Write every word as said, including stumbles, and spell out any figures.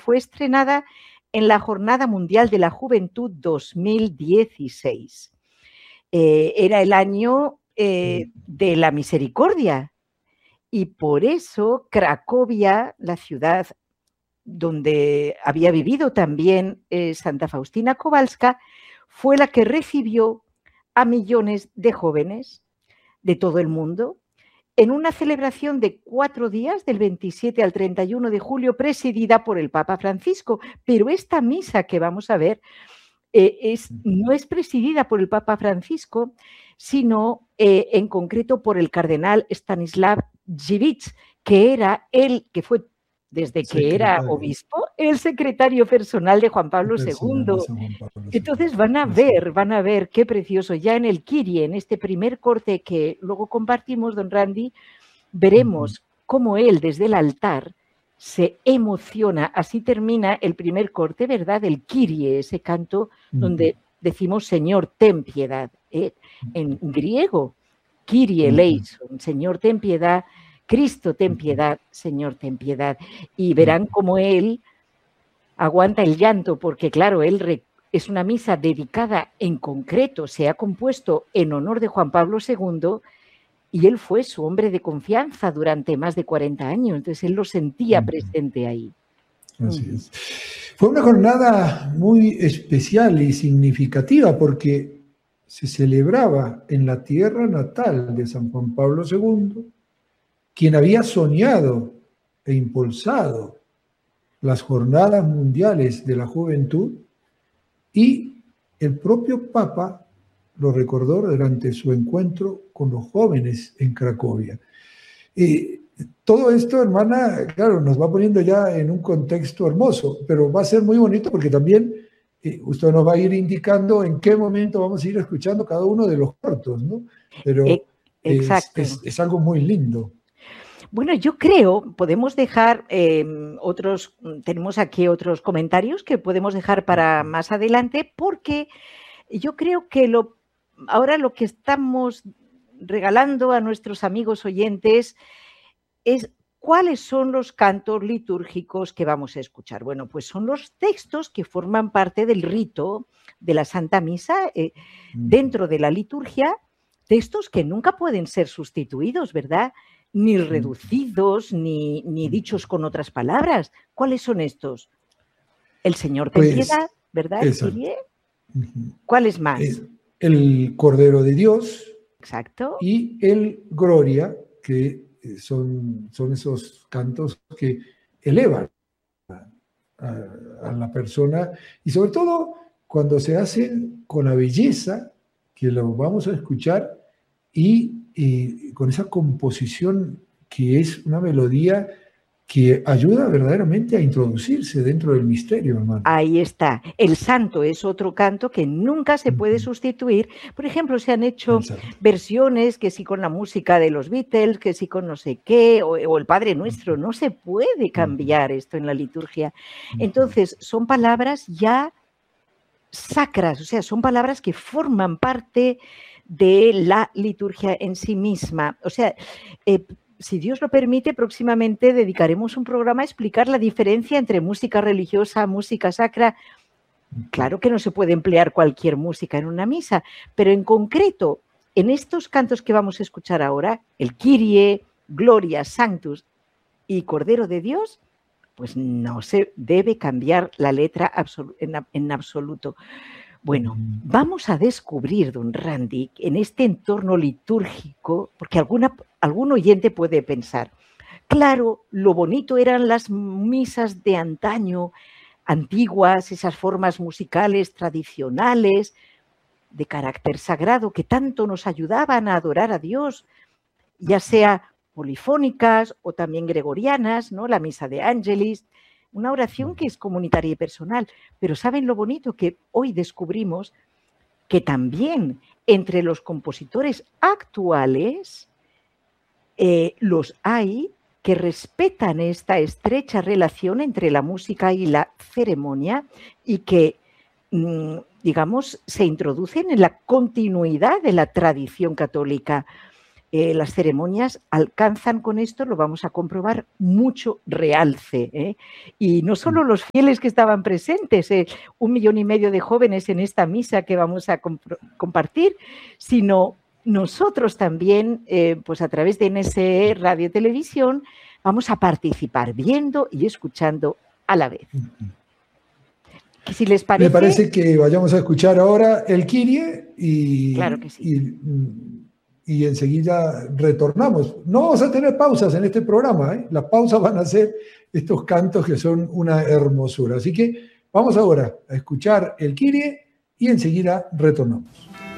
fue estrenada en la Jornada Mundial de la Juventud dos mil dieciséis. Eh, era el año eh, de la misericordia y por eso Cracovia, la ciudad donde había vivido también eh, Santa Faustina Kowalska, fue la que recibió a millones de jóvenes de todo el mundo en una celebración de cuatro días, del veintisiete al treinta y uno de julio, presidida por el Papa Francisco. Pero esta misa que vamos a ver eh, es, no es presidida por el Papa Francisco, sino eh, en concreto por el cardenal Stanislav Dziwisz, que era el que fue, desde que era obispo, el secretario personal de Juan Pablo segundo. Entonces van a ver, van a ver qué precioso. Ya en el Kyrie, en este primer corte que luego compartimos, don Randy, veremos cómo él desde el altar se emociona. Así termina el primer corte, ¿verdad? El Kyrie, ese canto donde decimos Señor, ten piedad. ¿eh? En griego, Kyrie eleison, Señor, ten piedad. Cristo, ten piedad, Señor, ten piedad. Y verán cómo él aguanta el llanto, porque claro, él es una misa dedicada en concreto, se ha compuesto en honor de Juan Pablo segundo, y él fue su hombre de confianza durante más de cuarenta años, entonces él lo sentía presente ahí. Así es. Fue una jornada muy especial y significativa porque se celebraba en la tierra natal de San Juan Pablo segundo, quien había soñado e impulsado las jornadas mundiales de la juventud, y el propio Papa lo recordó durante su encuentro con los jóvenes en Cracovia. Y todo esto, hermana, claro, nos va poniendo ya en un contexto hermoso, pero va a ser muy bonito porque también eh, usted nos va a ir indicando en qué momento vamos a ir escuchando cada uno de los cortos, ¿no? Pero es, es, es algo muy lindo. Bueno, yo creo, podemos dejar eh, otros, tenemos aquí otros comentarios que podemos dejar para más adelante, porque yo creo que lo, ahora lo que estamos regalando a nuestros amigos oyentes es cuáles son los cantos litúrgicos que vamos a escuchar. Bueno, pues son los textos que forman parte del rito de la Santa Misa eh, dentro de la liturgia, textos que nunca pueden ser sustituidos, ¿verdad? Ni reducidos, ni, ni dichos con otras palabras. ¿Cuáles son estos? El Señor ten pues, piedad, ¿verdad? Uh-huh. ¿Cuáles más? El, el Cordero de Dios. Exacto. Y el Gloria, que son, son esos cantos que elevan a, a, a la persona, y sobre todo cuando se hacen con la belleza, que lo vamos a escuchar, y y con esa composición que es una melodía que ayuda verdaderamente a introducirse dentro del misterio, hermano. Ahí está. El santo es otro canto que nunca se puede sustituir. Por ejemplo, se han hecho versiones que sí con la música de los Beatles, que sí con no sé qué, o, o el Padre Nuestro. No se puede cambiar esto en la liturgia. Entonces, son palabras ya sacras, o sea, son palabras que forman parte de la liturgia en sí misma. O sea, eh, si Dios lo permite, próximamente dedicaremos un programa a explicar la diferencia entre música religiosa, música sacra. Claro que no se puede emplear cualquier música en una misa, pero en concreto, en estos cantos que vamos a escuchar ahora, el Kyrie, Gloria, Sanctus y Cordero de Dios, pues no se debe cambiar la letra absolu- en, en absoluto. Bueno, vamos a descubrir, don Randy, en este entorno litúrgico, porque alguna, algún oyente puede pensar, claro, lo bonito eran las misas de antaño, antiguas, esas formas musicales tradicionales, de carácter sagrado, que tanto nos ayudaban a adorar a Dios, ya sea polifónicas o también gregorianas, ¿no? La misa de Ángelis, una oración que es comunitaria y personal. Pero ¿saben lo bonito? Que hoy descubrimos que también entre los compositores actuales eh, los hay que respetan esta estrecha relación entre la música y la ceremonia y que, mmm, digamos, se introducen en la continuidad de la tradición católica. eh, las ceremonias alcanzan con esto, lo vamos a comprobar, mucho realce. ¿eh? Y no solo los fieles que estaban presentes, eh, un millón y medio de jóvenes en esta misa que vamos a comp- compartir, sino nosotros también, eh, pues a través de N S E Radio y Televisión, vamos a participar viendo y escuchando a la vez. Que si les parece... Me parece que vayamos a escuchar ahora el Kyrie y, claro que sí. y, y enseguida retornamos. No vamos a tener pausas en este programa, ¿eh? Las pausas van a ser estos cantos que son una hermosura. Así que vamos ahora a escuchar el Kyrie y enseguida retornamos.